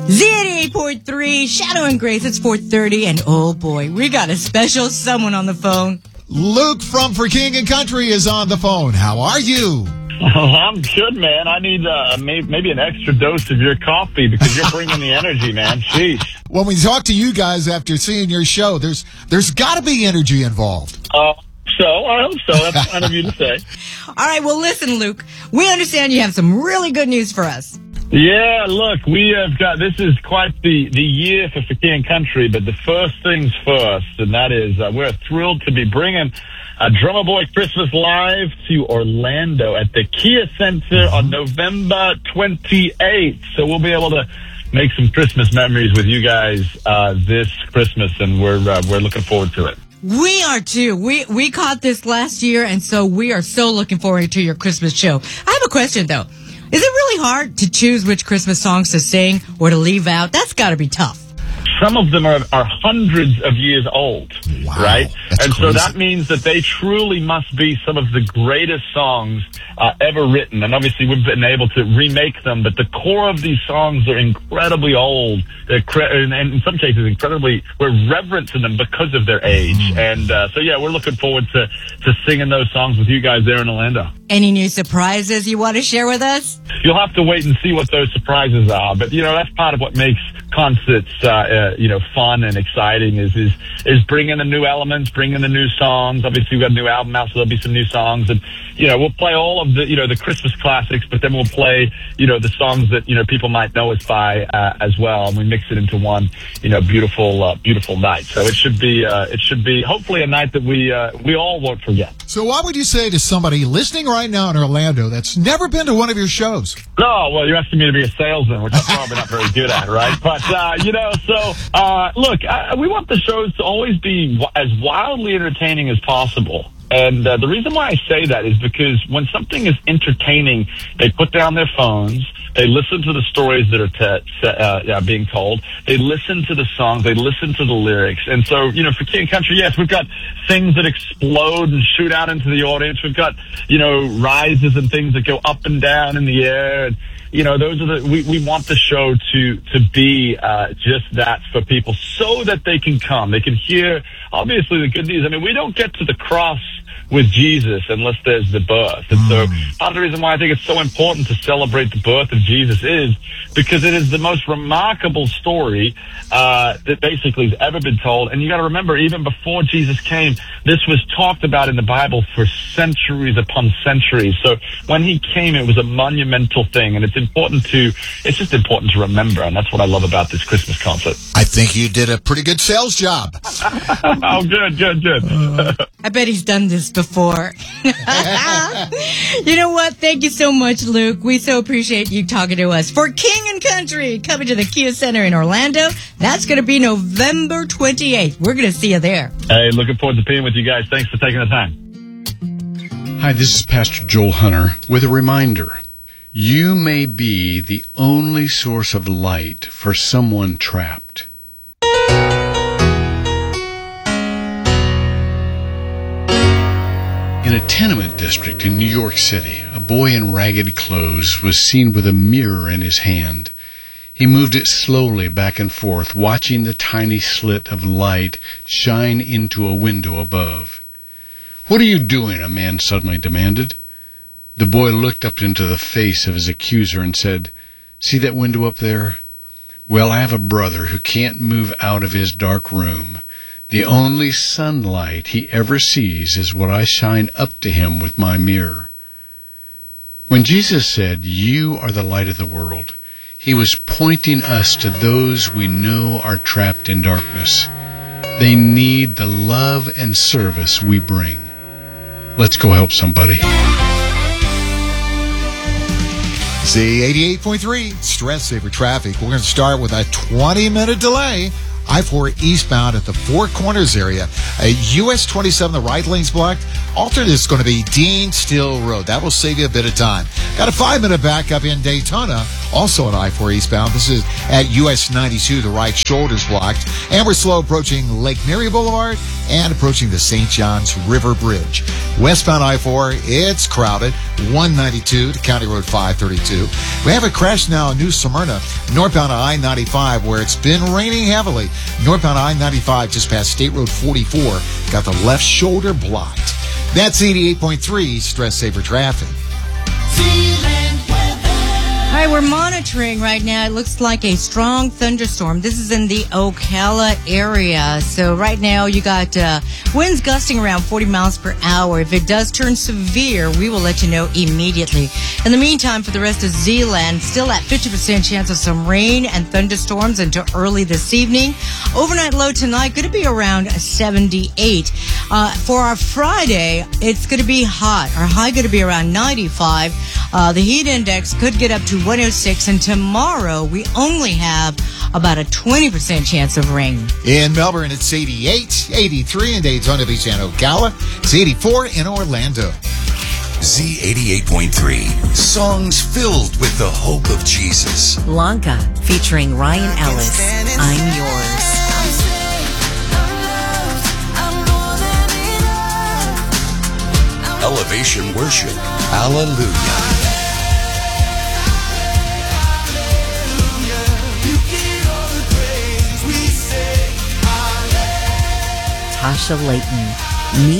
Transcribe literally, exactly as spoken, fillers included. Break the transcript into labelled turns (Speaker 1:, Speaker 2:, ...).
Speaker 1: Z eighty-eight point three, Shadow and Grace, it's four thirty, and oh boy, we got a special someone on the phone.
Speaker 2: Luke from For King and Country is on the phone. How are you?
Speaker 3: Oh, I'm good, man. I need uh, maybe an extra dose of your coffee because you're bringing the energy, man. Jeez.
Speaker 2: When we talk to you guys after seeing your show, there's there's got to be energy involved.
Speaker 3: Uh, so, I hope so. That's kind of you to say.
Speaker 1: All right, well, listen, Luke, we understand you have some really good news for us.
Speaker 3: Yeah, look, we have got, this is quite the, the year for For King and Country, but the first things first, and that is uh, we're thrilled to be bringing uh, Drummer Boy Christmas Live to Orlando at the Kia Center on November twenty-eighth. So we'll be able to make some Christmas memories with you guys uh, this Christmas, and we're uh, we're looking forward to it.
Speaker 1: We are too. We we caught this last year, and so we are so looking forward to your Christmas show. I have a question, though. Is it really hard to choose which Christmas songs to sing or to leave out? That's got to be tough.
Speaker 3: Some of them are, are hundreds of years old,
Speaker 2: wow,
Speaker 3: right? And
Speaker 2: crazy.
Speaker 3: So that means that they truly must be some of the greatest songs uh, ever written. And obviously we've been able to remake them, but the core of these songs are incredibly old. They're cre- and in some cases, incredibly, we're reverencing them because of their age. Mm. And uh, so, yeah, we're looking forward to, to singing those songs with you guys there in Orlando.
Speaker 1: Any new surprises you want to share with us?
Speaker 3: You'll have to wait and see what those surprises are. But, you know, that's part of what makes concerts, uh, uh, you know, fun and exciting is, is, is bringing the new elements, bringing the new songs. Obviously, we've got a new album out, so there'll be some new songs. And, you know, we'll play all of the, you know, the Christmas classics, but then we'll play, you know, the songs that, you know, people might know us by, uh, as well. And we mix it into one, you know, beautiful, uh, beautiful night. So it should be, uh, it should be hopefully a night that we, uh, we all won't forget.
Speaker 2: So what would you say to somebody listening right now in Orlando that's never been to one of your shows?
Speaker 3: No, well, you're asking me to be a salesman, which I'm probably not very good at, right? But, uh, you know, so, uh, look, I, we want the shows to always be w- as wildly entertaining as possible. And uh, the reason why I say that is because when something is entertaining, they put down their phones, they listen to the stories that are te- uh, yeah, being told, they listen to the songs, they listen to the lyrics. And so, you know, for King and Country, yes, we've got things that explode and shoot out into the audience. We've got, you know, rises and things that go up and down in the air. And, you know, those are the, we, we want the show to, to be, uh, just that for people so that they can come. They can hear, obviously, the good news. I mean, we don't get to the cross with Jesus unless there's the birth. And so part of the reason why I think it's so important to celebrate the birth of Jesus is because it is the most remarkable story uh that basically has ever been told. And you got to remember, even before Jesus came, this was talked about in the Bible for centuries upon centuries. So when he came, it was a monumental thing, and it's important to it's just important to remember, and that's what I love about this Christmas concert.
Speaker 2: I think you did a pretty good sales job.
Speaker 3: Oh, good, good, good.
Speaker 2: Uh,
Speaker 1: I bet he's done this before. You know what? Thank you so much, Luke. We so appreciate you talking to us. For King and Country, coming to the Kia Center in Orlando. That's going to be November twenty-eighth. We're going to see you there.
Speaker 3: Hey, looking forward to being with you guys. Thanks for taking the time.
Speaker 4: Hi, this is Pastor Joel Hunter with a reminder. You may be the only source of light for someone trapped. In a tenement district in New York City, a boy in ragged clothes was seen with a mirror in his hand. He moved it slowly back and forth, watching the tiny slit of light shine into a window above. "What are you doing?" a man suddenly demanded. The boy looked up into the face of his accuser and said, "See that window up there? Well, I have a brother who can't move out of his dark room. The only sunlight he ever sees is what I shine up to him with my mirror." When Jesus said, "You are the light of the world," he was pointing us to those we know are trapped in darkness. They need the love and service we bring. Let's go help somebody.
Speaker 2: Z eighty-eight point three, Stress Saver Traffic. We're going to start with a twenty-minute delay. I four eastbound at the Four Corners area. Uh, U S twenty-seven, the right lane's blocked. Alternate is going to be Dean Still Road. That will save you a bit of time. Got a five-minute backup in Daytona, also at I four eastbound. This is at U S ninety-two, the right shoulder's blocked. And we're slow approaching Lake Mary Boulevard and approaching the Saint Johns River Bridge. Westbound I four, it's crowded. one ninety-two to County Road five thirty-two. We have a crash now in New Smyrna, northbound I ninety-five, where it's been raining heavily. Northbound I ninety-five just past State Road forty-four, got the left shoulder blocked. That's eighty-eight point three Stress Saver Traffic.
Speaker 1: All right, we're monitoring right now. It looks like a strong thunderstorm. This is in the Ocala area. So right now you got uh, winds gusting around forty miles per hour. If it does turn severe, we will let you know immediately. In the meantime, for the rest of Zeeland, still at fifty percent chance of some rain and thunderstorms until early this evening. Overnight low tonight going to be around seventy-eight. Uh, for our Friday, it's going to be hot. Our high going to be around ninety-five. Uh, the heat index could get up to one oh six, and tomorrow we only have about a twenty percent chance of rain.
Speaker 2: In Melbourne, it's eighty-eight, eighty-three in Daytona Beach and Ocala. It's eighty-four in Orlando.
Speaker 5: Z eighty-eight point three, songs filled with the hope of Jesus.
Speaker 6: Lanka, featuring Ryan Ellis, I'm Yours.
Speaker 5: Elevation Worship, Hallelujah.
Speaker 6: Tasha Layton, Me